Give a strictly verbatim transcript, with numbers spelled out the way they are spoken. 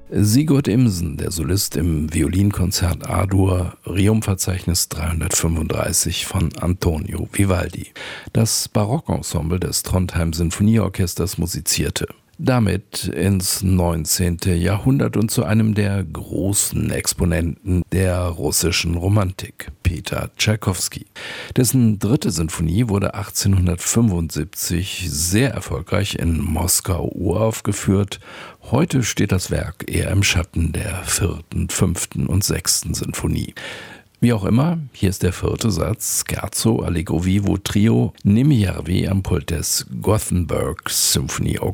Sigurd Imsen, der Solist im Violinkonzert A-Dur, Rerum-Verzeichnis dreihundertfünfunddreißig von Antonio Vivaldi. Das Barockensemble des Trondheim Sinfonieorchesters musizierte damit ins neunzehnte Jahrhundert und zu einem der großen Exponenten der russischen Romantik, Peter Tschaikowski. Dessen dritte Sinfonie wurde achtzehnhundertfünfundsiebzig sehr erfolgreich in Moskau uraufgeführt. Heute steht das Werk eher im Schatten der vierten, fünften und sechsten Sinfonie. Wie auch immer, hier ist der vierte Satz, Scherzo Allegro Vivo Trio, Nimijärvi am Pult des Gothenburg Symphony Orchestra.